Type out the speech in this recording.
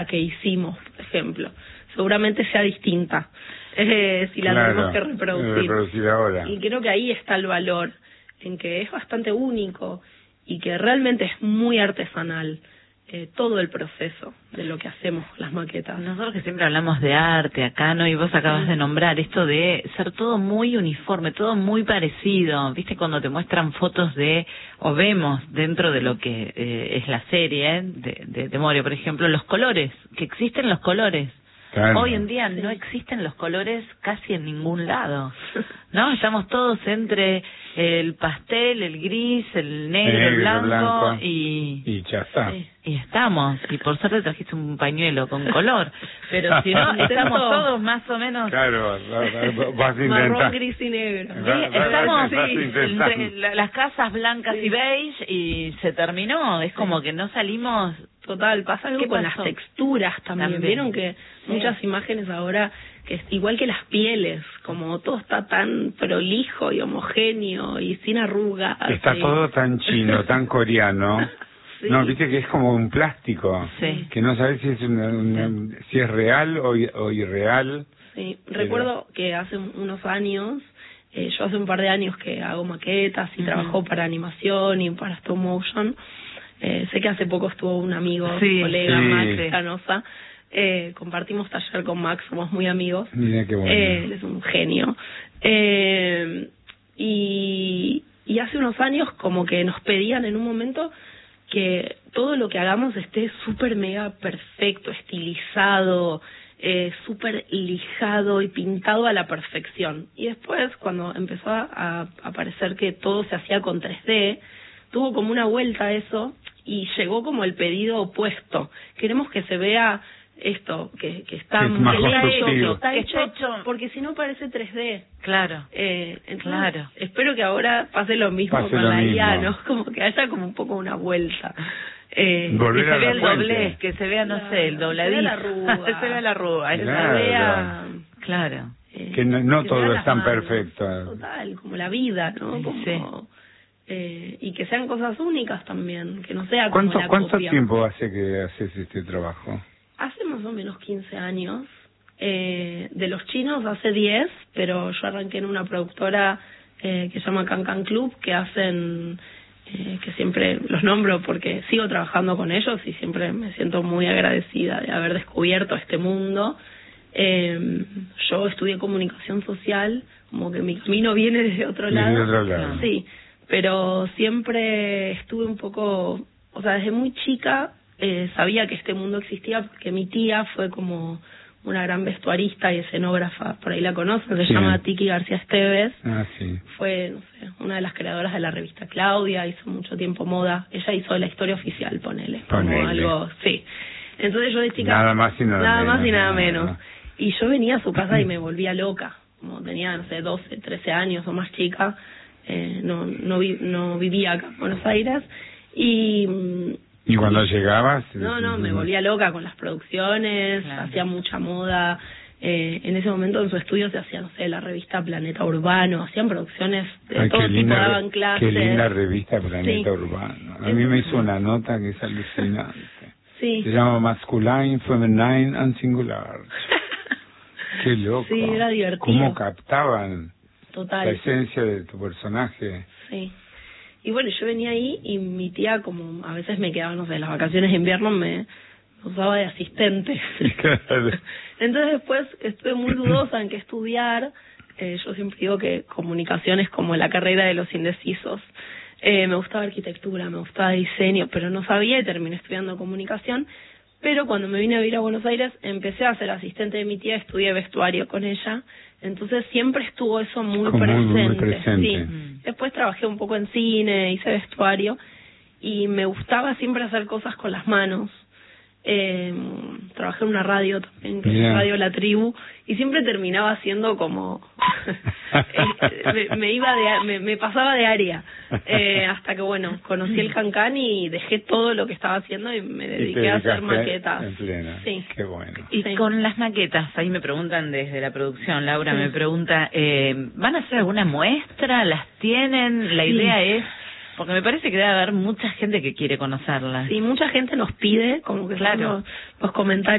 que hicimos, por ejemplo. Seguramente sea distinta si la tenemos que reproducir ahora. Y creo que ahí está el valor, en que es bastante único y que realmente es muy artesanal todo el proceso de lo que hacemos las maquetas. Nosotros que siempre hablamos de arte acá, ¿no? Y vos acabas de nombrar esto de ser todo muy uniforme, todo muy parecido. ¿Viste cuando te muestran fotos o vemos dentro de lo que es la serie de Moria, por ejemplo, los colores, que existen los colores? Claro. Hoy en día no existen los colores casi en ningún lado, ¿no? Estamos todos entre el pastel, el gris, el negro, el blanco y ya está. Y estamos, y por suerte trajiste un pañuelo con color, pero si no, estamos todos más o menos... Claro, vas a intentar. Marrón, gris y negro. Estamos entre las casas blancas y beige y se terminó, es como que no salimos... Total, pasa algo con las texturas también. Vieron que muchas imágenes ahora, que es igual que las pieles, como todo está tan prolijo y homogéneo y sin arrugas. Está todo tan chino, tan coreano. Sí. No, viste que es como un plástico, que no sabes si es si es real o irreal. Sí, recuerdo que hace unos años, yo hace un par de años que hago maquetas y trabajo para animación y para stop motion. Sé que hace poco estuvo un amigo, colega, Max Canosa. Compartimos taller con Max, somos muy amigos. Mira qué bueno. Él es un genio. Y hace unos años como que nos pedían en un momento que todo lo que hagamos esté súper mega perfecto, estilizado, súper lijado y pintado a la perfección. Y después, cuando empezó a parecer que todo se hacía con 3D, tuvo como una vuelta a eso y llegó como el pedido opuesto. Queremos que se vea esto, que está hecho, porque si no parece 3D. Claro. Entonces, espero que ahora pase lo mismo con la IA, ¿no? Como que haya como un poco una vuelta. Que se vea el doblez, que se vea, no sé, el dobladillo. Que se vea la arruga. Que se vea... Claro. Que no todo es tan perfecto. Total, como la vida, ¿no? Como... y que sean cosas únicas también, que no sea como la copia. ¿Cuánto tiempo hace que haces este trabajo? Hace más o menos 15 años. De los chinos hace 10, pero yo arranqué en una productora que se llama Can Can Club, que hacen, que siempre los nombro porque sigo trabajando con ellos y siempre me siento muy agradecida de haber descubierto este mundo. Yo estudié comunicación social, como que mi camino viene desde otro lado. Sí. Pero siempre estuve un poco, o sea, desde muy chica sabía que este mundo existía porque mi tía fue como una gran vestuarista y escenógrafa, por ahí la conocen, se llama Tiki García Esteves. Fue, no sé, una de las creadoras de la revista Claudia, hizo mucho tiempo moda, ella hizo la historia oficial, ponele. Como algo, Entonces yo de chica... Nada más y nada menos. Y yo venía a su casa y me volvía loca, como tenía, no sé, 12, 13 años o más chica. No vivía acá en Buenos Aires y cuando llegabas me volvía loca con las producciones, hacía mucha moda. En ese momento en su estudio se hacía, no sé, la revista Planeta Urbano, hacían producciones de todo tipo, daban clases. Qué linda revista Planeta Urbano. A mí me hizo una nota que es alucinante. Se llama Masculine, Feminine and Singular. Qué loco. Sí, era divertido. Cómo captaban Total. La esencia de tu personaje. Sí. Y bueno, yo venía ahí y mi tía, como a veces me quedaba, no sé, las vacaciones de invierno me usaba de asistente. Claro. Entonces después estuve muy dudosa en qué estudiar. Yo siempre digo que comunicación es como la carrera de los indecisos. Me gustaba arquitectura, me gustaba diseño, pero no sabía y terminé estudiando comunicación. Pero cuando me vine a vivir a Buenos Aires, empecé a ser asistente de mi tía, estudié vestuario con ella. Entonces siempre estuvo eso muy presente. Sí. Después trabajé un poco en cine, hice vestuario y me gustaba siempre hacer cosas con las manos. Trabajé en una radio también, que es Radio La Tribu, y siempre terminaba haciendo como me pasaba de área, hasta que bueno, conocí el Can y dejé todo lo que estaba haciendo y me dediqué a hacer maquetas. Sí. Qué bueno. Y con las maquetas, ahí me preguntan desde la producción, Laura me pregunta, ¿van a hacer alguna muestra? ¿Las tienen? La idea es... Porque me parece que debe haber mucha gente que quiere conocerlas. Sí, mucha gente nos pide, como que los comentarios